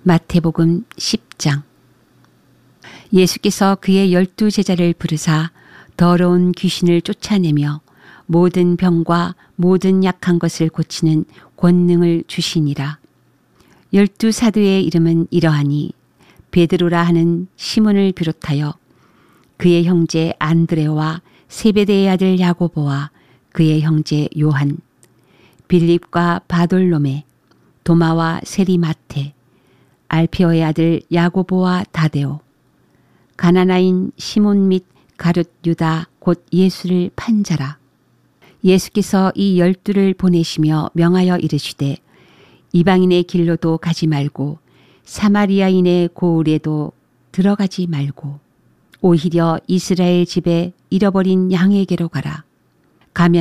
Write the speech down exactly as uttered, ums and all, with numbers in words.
마태복음 십 장. 예수께서 그의 열두 제자를 부르사 더러운 귀신을 쫓아내며 모든 병과 모든 약한 것을 고치는 권능을 주시니라. 열두 사도의 이름은 이러하니 베드로라 하는 시몬을 비롯하여 그의 형제 안드레와 세베대의 아들 야고보와 그의 형제 요한, 빌립과 바돌로메, 도마와 세리마테, 알피오의 아들 야고보와 다데오, 가나나인 시몬 및 가룟 유다 곧 예수를 판 자라. 예수께서 이 열두를 보내시며 명하여 이르시되 이방인의 길로도 가지 말고 사마리아인의 고을에도 들어가지 말고 오히려 이스라엘 집에 잃어버린 양에게로 가라. 가면